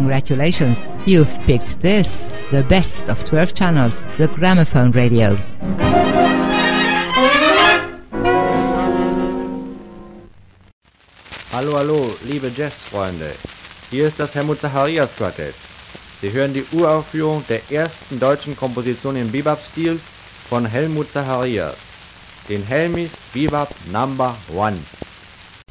Congratulations, you've picked this, the best of 12 channels, the Gramophone Radio. Hallo, hallo, liebe Jazzfreunde. Hier ist das Helmut Zacharias Quartett. Sie hören die Uraufführung der ersten deutschen Komposition im Bebop-Stil von Helmut Zacharias, den Helmis Bebop No. 1.